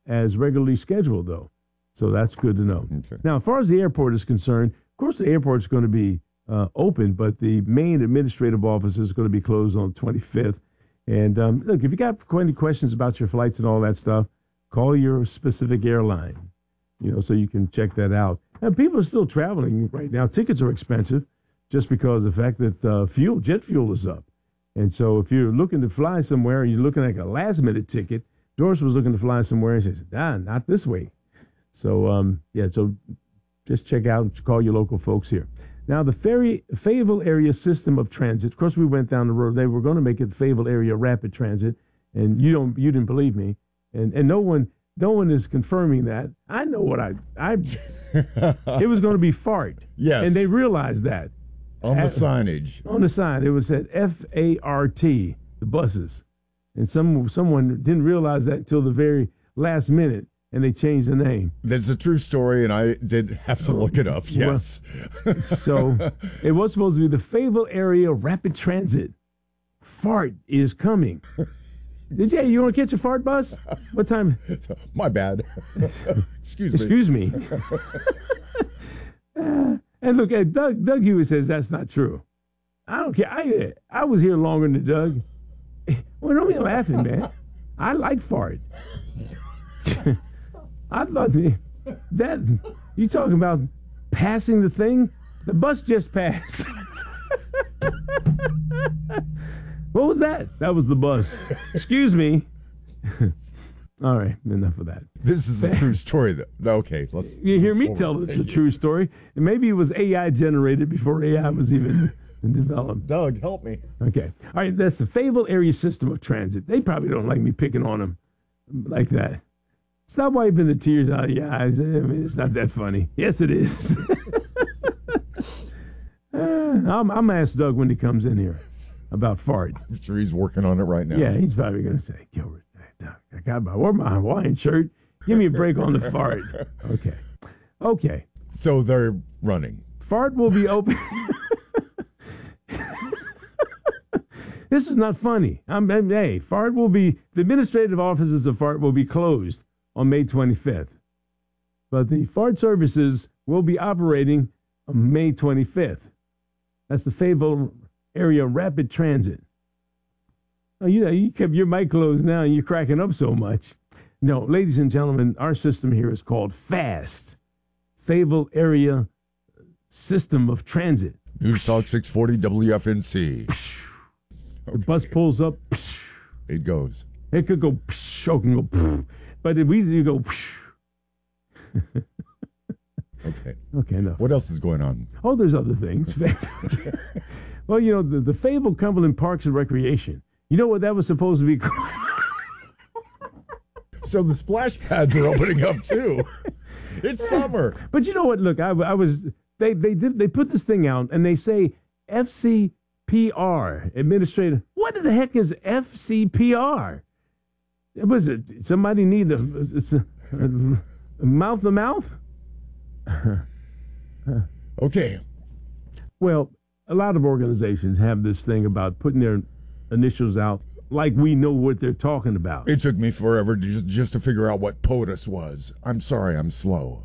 as regularly scheduled, though. So that's good to know. Okay. Now, as far as the airport is concerned, of course, the airport's going to be open, but the main administrative office is going to be closed on the 25th. And look, if you got any questions about your flights and all that stuff, call your specific airline, so you can check that out. And people are still traveling right now. Tickets are expensive just because of the fact that jet fuel is up. And so if you're looking to fly somewhere and you're looking at a last-minute ticket, Doris was looking to fly somewhere and she said, not this way. So, so just check out, call your local folks here. Now, the Fayetteville Area System of Transit, of course, we went down the road. They were going to make it Fayetteville Area Rapid Transit, and you didn't believe me. And no one is confirming that. I know what it was going to be FART. Yes. And they realized that. On the signage. On the sign, it was said FART, the buses. And someone didn't realize that until the very last minute, and they changed the name. That's a true story, and I did have to look it up, yes. Well, so it was supposed to be the Fayetteville Area Rapid Transit. FART is coming. You want to catch a FART bus? What time? My bad. Excuse me. And look, Doug Hewitt says that's not true. I don't care. I was here longer than Doug. Well, don't be laughing, man. I like FART. I thought that you talking about passing the thing? The bus just passed. What was that? That was the bus. Excuse me. All right, enough of that. This is a true story, though. Okay, let's. You hear me tell it's a true story, and maybe it was AI generated before AI was even developed. Doug, help me. Okay, all right. That's the Fayetteville Area System of Transit. They probably don't like me picking on them like that. Stop wiping the tears out of your eyes. I mean, it's not that funny. Yes, it is. I'm ask Doug when he comes in here about FART. I'm sure he's working on it right now. Yeah, he's probably going to say, Gilbert, I got my Hawaiian shirt. Give me a break on the FART. Okay. So they're running. FART will be open. This is not funny. FART will be, the administrative offices of FART will be closed on May 25th. But the FART services will be operating on May 25th. That's the Fayetteville Area Rapid Transit. Oh, you kept your mic closed now and you're cracking up so much. No, ladies and gentlemen, our system here is called FAST, Fayetteville Area System of Transit. News Talk 640 WFNC. The bus pulls up. It goes. It could go. It can go. But if you go. Okay. Okay, enough. What else is going on? Oh, there's other things. Well, the Fayetteville Cumberland Parks and Recreation. You know what that was supposed to be called? So the splash pads are opening up too. It's summer. But you know what? Look, I was they put this thing out and they say FCPR administrative. What the heck is FCPR? Was it somebody need a mouth to mouth? Okay. Well, a lot of organizations have this thing about putting their initials out like we know what they're talking about. It took me forever just to figure out what POTUS was. I'm sorry, I'm slow.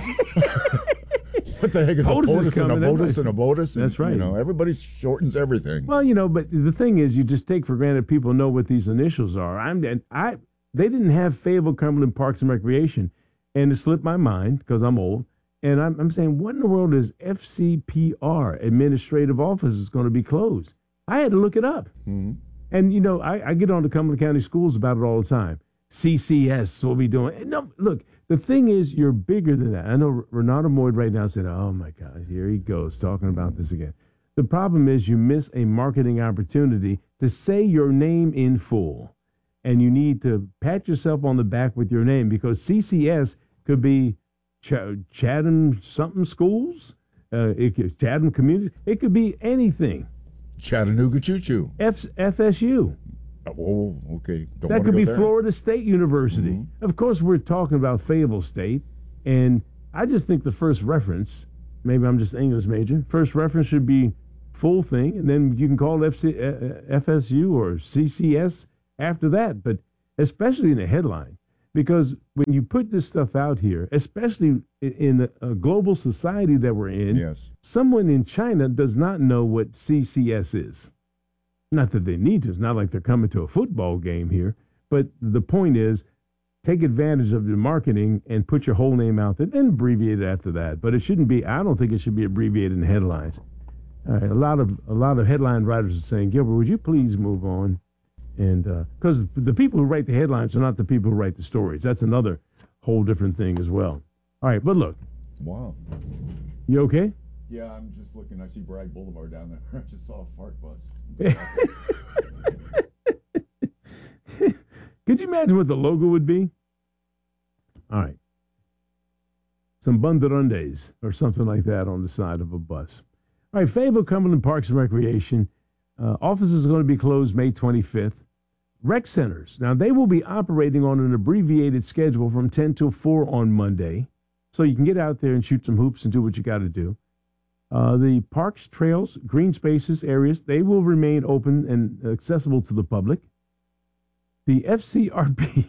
What the heck is POTUS a POTUS and a VOTUS and a VOTUS? That's right. Everybody shortens everything. Well, but the thing is, you just take for granted people know what these initials are. They didn't have Fayetteville Cumberland Parks and Recreation, and it slipped my mind because I'm old. And I'm saying, what in the world is FCPR? Administrative Office is going to be closed. I had to look it up. Mm-hmm. And, I get on to Cumberland County Schools about it all the time. CCS will be doing. No, look, the thing is, you're bigger than that. I know Renato Moyd right now said, oh, my gosh, here he goes talking about this again. The problem is you miss a marketing opportunity to say your name in full. And you need to pat yourself on the back with your name because CCS could be Chatham something schools, Chatham community. It could be anything. Chattanooga Choo Choo. FSU. Oh, okay. That could be Florida State University. Mm-hmm. Of course, we're talking about Fayetteville State. And I just think the first reference, maybe I'm just an English major, first reference should be full thing. And then you can call it FSU or CCS after that. But especially in the headline. Because when you put this stuff out here, especially in a global society that we're in, Yes. someone in China does not know what CCS is. Not that they need to. It's not like they're coming to a football game here. But the point is, take advantage of the marketing and put your whole name out there, and abbreviate it after that. But it shouldn't be. I don't think it should be abbreviated in headlines. All right, a lot of headline writers are saying, Gilbert, would you please move on? And because the people who write the headlines are not the people who write the stories. That's another whole different thing as well. All right, but look. Wow. You okay? Yeah, I'm just looking. I see Bragg Boulevard down there. I just saw a fart bus. Could you imagine what the logo would be? All right. Some banderandes or something like that on the side of a bus. All right, Fayetteville Cumberland Parks and Recreation. Offices are going to be closed May 25th. Rec centers. Now, they will be operating on an abbreviated schedule from 10 till 4 on Monday. So you can get out there and shoot some hoops and do what you got to do. The parks, trails, green spaces, areas, they will remain open and accessible to the public. The FCRP,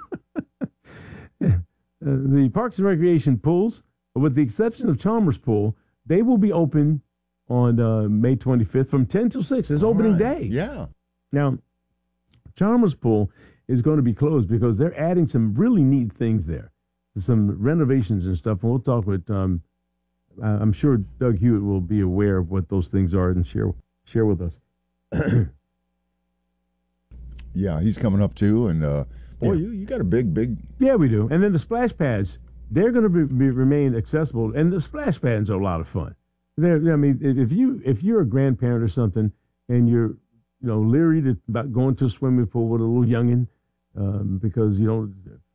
the Parks and Recreation pools, with the exception of Chalmers Pool, they will be open on May 25th from 10 till 6. It's opening day. Yeah. Now, Chalmers Pool is going to be closed because they're adding some really neat things there, some renovations and stuff. And we'll talk with, I'm sure Doug Hewitt will be aware of what those things are and share with us. Yeah, he's coming up too. And, boy, Yeah. you got a big. Yeah, we do. And then the splash pads, they're going to remain accessible. And the splash pads are a lot of fun. I mean, if you're a grandparent or something and you're leery about going to a swimming pool with a little youngin, because you're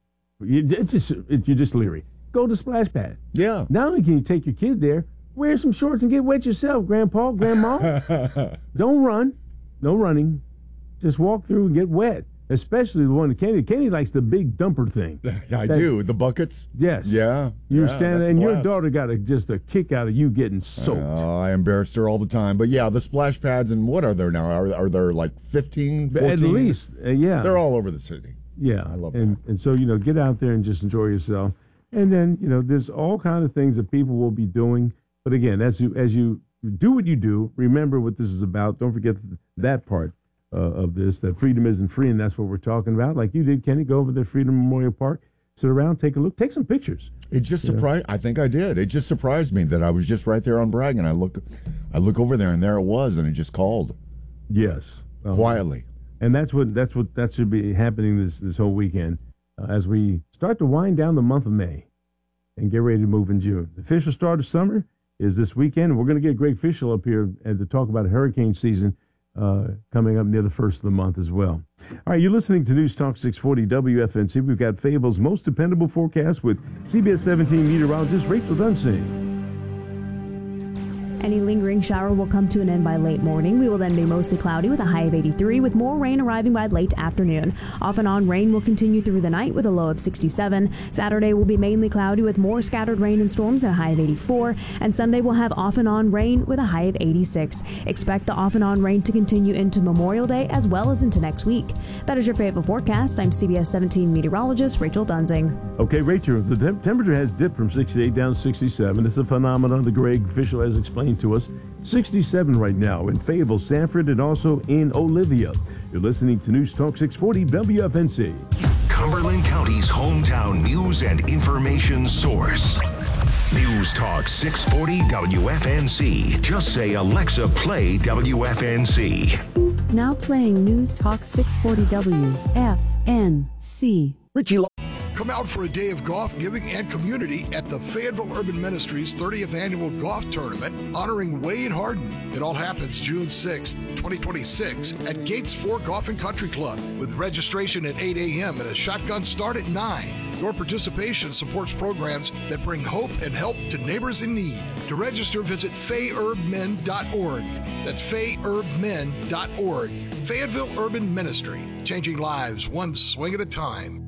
just leery, go to splash pad. Yeah. Not only can you take your kid there, wear some shorts and get wet yourself, Grandpa, Grandma. Don't run, no running, just walk through and get wet. Especially the one that Kenny likes the big dumper thing. I do. The buckets? Yes. Yeah. You're yeah, standing, that's and a your blast. daughter got just a kick out of you getting soaked. I embarrassed her all the time. But yeah, the splash pads, and what are there now? Are there like 15, 14? At least, yeah. They're all over the city. Yeah. I love and, that. And so, get out there and just enjoy yourself. And then, there's all kinds of things that people will be doing. But again, as you do what you do, remember what this is about. Don't forget that part. Of this, that freedom isn't free, and that's what we're talking about. Like you did, Kenny, go over to Freedom Memorial Park, sit around, take a look, take some pictures. It just surprised. I think I did. It just surprised me that I was just right there on Bragg, and I look over there, and there it was, and it just called. Yes, Quietly. and that should be happening this whole weekend as we start to wind down the month of May and get ready to move in June. The official start of summer is this weekend, and we're going to get Greg Fishel up here and to talk about hurricane season. Coming up near the first of the month as well. All right, you're listening to News Talk 640 WFNC. We've got Fayetteville's most dependable forecast with CBS 17 meteorologist Rachel Dunsing. Any lingering shower will come to an end by late morning. We will then be mostly cloudy with a high of 83, with more rain arriving by late afternoon. Off and on rain will continue through the night with a low of 67. Saturday will be mainly cloudy with more scattered rain and storms at a high of 84. And Sunday will have off and on rain with a high of 86. Expect the off and on rain to continue into Memorial Day as well as into next week. That is your Fayetteville forecast. I'm CBS 17 meteorologist Rachel Dunsing. Okay, Rachel, the temperature has dipped from 68 down to 67. It's a phenomenon that Greg Fishel has explained to us. 67 right now in Fayetteville, Sanford, and also in Olivia. You're listening to News Talk 640 WFNC. Cumberland County's hometown news and information source. News Talk 640 WFNC. Just say, Alexa, play WFNC. Now playing News Talk 640 WFNC. Richie. Come out for a day of golf, giving, and community at the Fayetteville Urban Ministries 30th Annual Golf Tournament honoring Wade Harden. It all happens June 6th, 2026 at Gates 4 Golf and Country Club with registration at 8 a.m. and a shotgun start at 9. Your participation supports programs that bring hope and help to neighbors in need. To register, visit fayerbmen.org. That's fayerbmen.org. Fayetteville Urban Ministry, changing lives one swing at a time.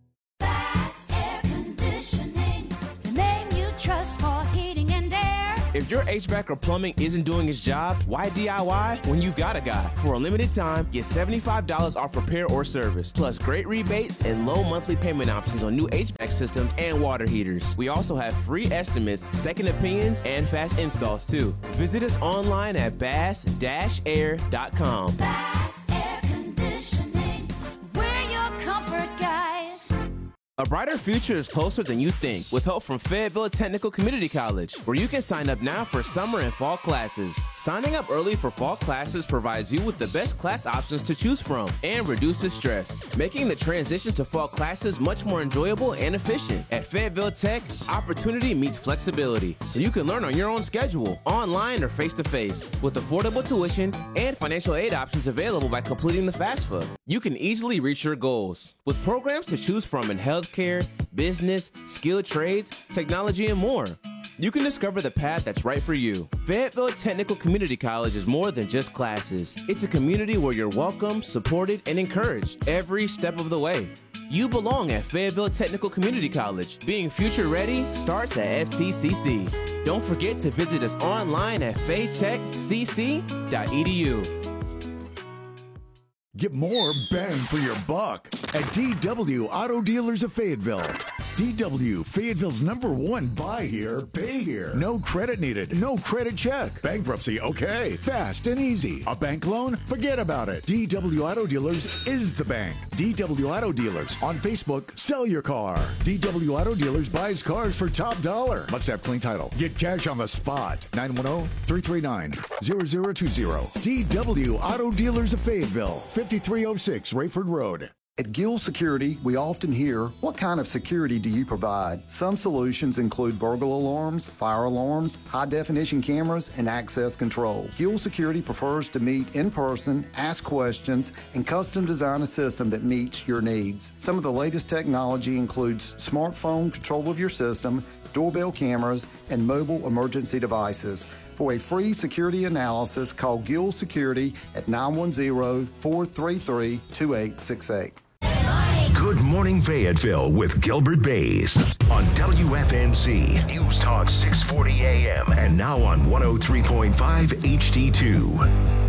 Bass Air Conditioning, the name you trust for heating and air. If your HVAC or plumbing isn't doing its job, why DIY when you've got a guy? For a limited time, get $75 off repair or service, plus great rebates and low monthly payment options on new HVAC systems and water heaters. We also have free estimates, second opinions, and fast installs too. Visit us online at bass-air.com. Bass Air Conditioning, we're your comfort guys. A brighter future is closer than you think with help from Fayetteville Technical Community College, where you can sign up now for summer and fall classes. Signing up early for fall classes provides you with the best class options to choose from and reduces stress, making the transition to fall classes much more enjoyable and efficient. At Fayetteville Tech, opportunity meets flexibility, so you can learn on your own schedule, online or face-to-face, with affordable tuition and financial aid options available by completing the FAFSA. You can easily reach your goals with programs to choose from in healthcare, business, skilled trades, technology, and more. You can discover the path that's right for you. Fayetteville Technical Community College is more than just classes. It's a community where you're welcome, supported, and encouraged every step of the way. You belong at Fayetteville Technical Community College. Being future ready starts at FTCC. Don't forget to visit us online at faytechcc.edu. Get more bang for your buck at DW Auto Dealers of Fayetteville. DW, Fayetteville's #1 buy here, pay here. No credit needed, no credit check. Bankruptcy, okay. Fast and easy. A bank loan? Forget about it. DW Auto Dealers is the bank. DW Auto Dealers. On Facebook, sell your car. DW Auto Dealers buys cars for top dollar. Must have clean title. Get cash on the spot. 910-339-0020. DW Auto Dealers of Fayetteville. 5306 Rayford Road. At Gill Security, we often hear, what kind of security do you provide? Some solutions include burglar alarms, fire alarms, high-definition cameras, and access control. Gill Security prefers to meet in person, ask questions, and custom design a system that meets your needs. Some of the latest technology includes smartphone control of your system, doorbell cameras, and mobile emergency devices. For a free security analysis, call Gill Security at 910-433-2868. Good Morning Fayetteville with Gilbert Bays on WFNC News Talk 640 AM and now on 103.5 HD2.